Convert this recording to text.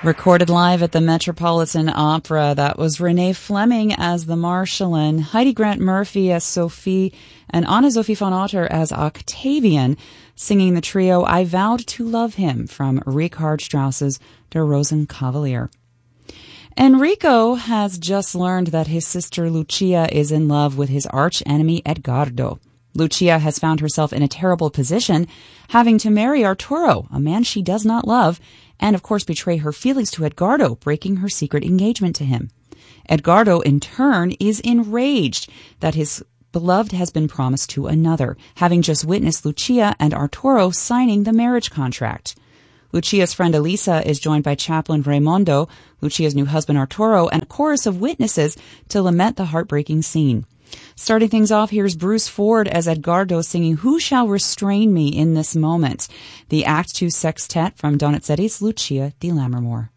Recorded live at the Metropolitan Opera, that was Renee Fleming as the Marschallin, Heidi Grant Murphy as Sophie, and Anna-Sophie von Otter as Octavian, singing the trio I Vowed to Love Him from Richard Strauss's Der Rosenkavalier. Enrico has just learned that his sister Lucia is in love with his arch-enemy Edgardo. Lucia has found herself in a terrible position, having to marry Arturo, a man she does not love, and of course betray her feelings to Edgardo, breaking her secret engagement to him. Edgardo, in turn, is enraged that his beloved has been promised to another, having just witnessed Lucia and Arturo signing the marriage contract. Lucia's friend Elisa is joined by chaplain Raimondo, Lucia's new husband Arturo, and a chorus of witnesses to lament the heartbreaking scene. Starting things off, here's Bruce Ford as Edgardo singing Who Shall Restrain Me in This Moment, the Act 2 sextet from Donizetti's Lucia di Lammermoor.